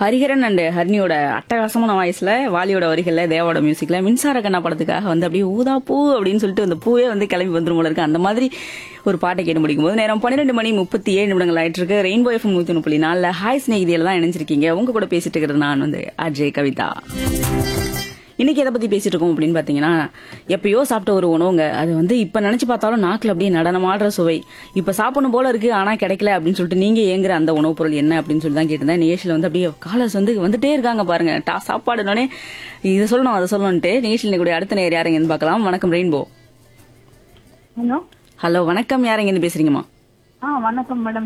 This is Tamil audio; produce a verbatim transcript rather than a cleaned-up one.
ஹரிஹரன் அண்ட் ஹரிணியோட அட்டகாசமான வாய்ஸ்ல வாலியோட வரிகள்ல தேவோட மியூசிக்ல மின்சார கண்ணா படத்துக்காக வந்து அப்படியே ஊதா பூ அப்படின்னு சொல்லிட்டு அந்த பூவே வந்து கிளம்பி வந்துரும் போல இருக்கு. அந்த மாதிரி ஒரு பாட்டை கேட்டு முடிக்கும் போது நேரம் பன்னிரெண்டு மணி முப்பத்தி ஏழு நிமிடங்கள் ஆயிட்டு இருக்கு. ரெயின்போ எஃப்எம் நூத்தி ஒன்று புள்ளி நாலுல ஹாய் ஸ்நேகிதியில தான் இணைஞ்சிருக்கீங்க. உங்க கூட பேசிட்டு இருக்கிறது நான் வந்து அஜய் கவிதா. இன்னைக்கு எதை பத்தி பேசிட்டு இருக்கோம் அப்படின்னு பாத்தீங்கன்னா, எப்பயோ சாப்பிட்ட ஒரு உணவுங்க, அது வந்து இப்ப நினைச்சு பார்த்தாலும் நாக்குல அப்படியே நடனமாடுற சுவை, இப்ப சாப்பிடணும் போல இருக்கு ஆனா கிடைக்கல அப்படின்னு சொல்லிட்டு நீங்க ஏங்குற அந்த உணவுப் பொருள் என்ன அப்படின்னு சொல்லி தான் கேட்டிருந்தேன். நிகழ்ச்சியில வந்து அப்படியே காலர்ஸ் வந்து வந்துட்டே இருக்காங்க பாருங்க. டா சாப்பாடுனோடனே இதை சொல்லணும் அதை சொல்லணும்ட்டு நிகழ்ச்சியில் கூட அடுத்த நேரம் யாருங்கன்னு பார்க்கலாம். வணக்கம் ரெயின்போ. ஹலோ ஹலோ வணக்கம், யாருங்கன்னு பேசுறீங்கம்மா? ஆ வணக்கம் மேடம்.